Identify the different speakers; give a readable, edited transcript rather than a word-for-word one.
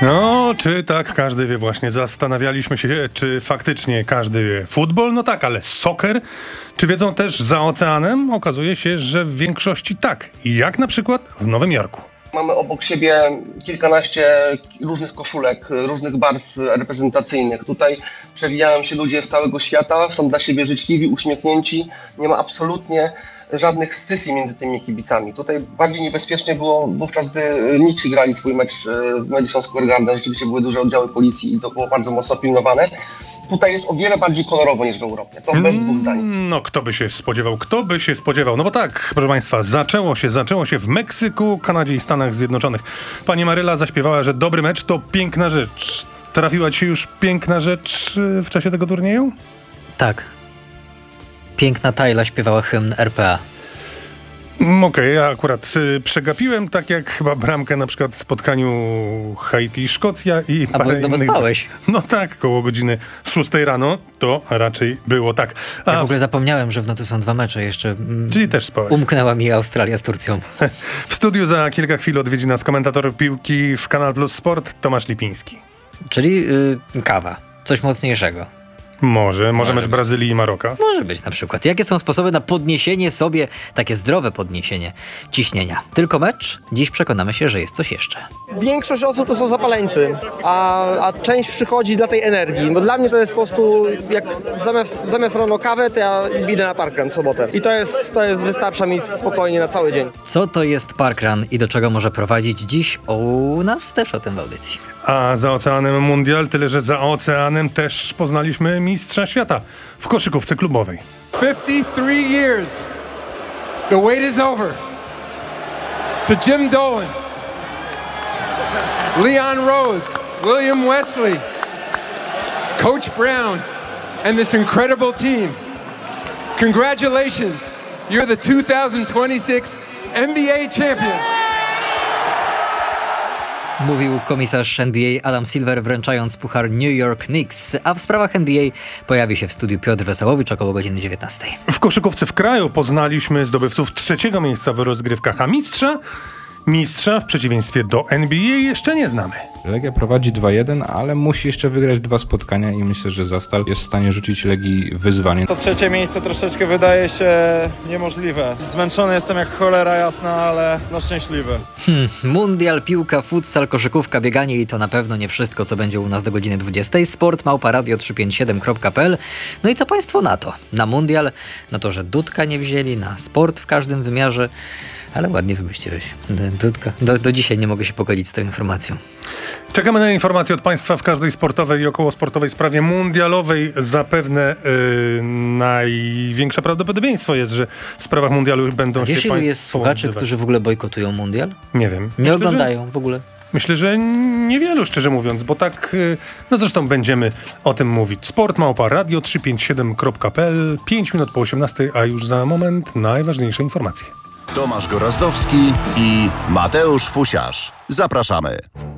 Speaker 1: No, czy tak każdy wie właśnie. Zastanawialiśmy się, czy faktycznie każdy wie futbol. No tak, ale soccer? Czy wiedzą też za oceanem? Okazuje się, że w większości tak. Jak na przykład w Nowym Jorku.
Speaker 2: Mamy obok siebie kilkanaście różnych koszulek, różnych barw reprezentacyjnych. Tutaj przewijają się ludzie z całego świata, są dla siebie życzliwi, uśmiechnięci. Nie ma absolutnie żadnych scysji między tymi kibicami. Tutaj bardziej niebezpiecznie było wówczas, gdy Knicksi grali swój mecz w Madison Square Garden. Rzeczywiście były duże oddziały policji i to było bardzo mocno pilnowane. Tutaj jest o wiele bardziej kolorowo niż w Europie. To bez dwóch zdań.
Speaker 1: No, kto by się spodziewał? No bo tak, proszę Państwa, zaczęło się w Meksyku, Kanadzie i Stanach Zjednoczonych. Pani Maryla zaśpiewała, że dobry mecz to piękna rzecz. Trafiła ci już piękna rzecz w czasie tego turnieju?
Speaker 3: Tak. Piękna Tajla śpiewała hymn RPA.
Speaker 1: Okej, ja akurat przegapiłem, tak jak chyba bramkę na przykład w spotkaniu Haiti-Szkocja i parę
Speaker 3: bo
Speaker 1: innych.
Speaker 3: spałeś.
Speaker 1: No tak, koło godziny 6 rano to raczej było tak.
Speaker 3: Ja w ogóle zapomniałem, że w nocy są 2 mecze jeszcze.
Speaker 1: Czyli też spałeś.
Speaker 3: Umknęła mi Australia z Turcją.
Speaker 1: W studiu za kilka chwil odwiedzi nas komentator piłki w Kanal Plus Sport Tomasz Lipiński.
Speaker 3: Czyli kawa. Coś mocniejszego.
Speaker 1: Może mecz Brazylii i Maroka.
Speaker 3: Może być na przykład. Jakie są sposoby na podniesienie sobie, takie zdrowe podniesienie ciśnienia? Tylko mecz? Dziś przekonamy się, że jest coś jeszcze.
Speaker 4: Większość osób to są zapaleńcy, a część przychodzi dla tej energii. Bo dla mnie to jest po prostu, jak zamiast rano kawę, to ja idę na parkrun w sobotę. I wystarcza mi spokojnie na cały dzień.
Speaker 3: Co to jest parkrun i do czego może prowadzić dziś? U nas też o tym w audycji.
Speaker 1: A za oceanem mundial, tyle że za oceanem też poznaliśmy mistrza świata w koszykówce klubowej.
Speaker 5: 53 years. The wait is over. To Jim Dolan, Leon Rose, William Wesley, Coach Brown, and this incredible team. Congratulations. You're the 2026 NBA champion.
Speaker 3: Mówił komisarz NBA Adam Silver, wręczając puchar New York Knicks, a w sprawach NBA pojawi się w studiu Piotr Wesołowicz około godziny 19.
Speaker 1: W koszykówce w kraju poznaliśmy zdobywców 3. miejsca w rozgrywkach, a mistrza w przeciwieństwie do NBA jeszcze nie znamy.
Speaker 6: Legia prowadzi 2-1, ale musi jeszcze wygrać 2 spotkania i myślę, że Zastal jest w stanie rzucić Legii wyzwanie.
Speaker 7: To 3. miejsce troszeczkę wydaje się niemożliwe. Zmęczony jestem jak cholera jasna, ale szczęśliwy.
Speaker 3: Mundial, piłka, futsal, koszykówka, bieganie i to na pewno nie wszystko, co będzie u nas do godziny 20. sport@radio357.pl. No i co państwo na to? Na mundial, na to, że Dudka nie wzięli, na sport w każdym wymiarze. Ale ładnie wymyśliłeś. Dudka. Do dzisiaj nie mogę się pogodzić z tą informacją.
Speaker 1: Czekamy na informacje od państwa w każdej sportowej i okołosportowej sprawie mundialowej. Zapewne największe prawdopodobieństwo jest, że w sprawach mundialu będą się państwo...
Speaker 3: Wiesz, ilu jest słuchaczy, którzy w ogóle bojkotują mundial?
Speaker 1: Nie wiem.
Speaker 3: Nie oglądają w ogóle.
Speaker 1: Myślę, że niewielu, szczerze mówiąc, bo tak, no zresztą będziemy o tym mówić. sport@radio357.pl, 5 minut po 18, a już za moment najważniejsze informacje.
Speaker 8: Tomasz Gorazdowski i Mateusz Fusiarz. Zapraszamy.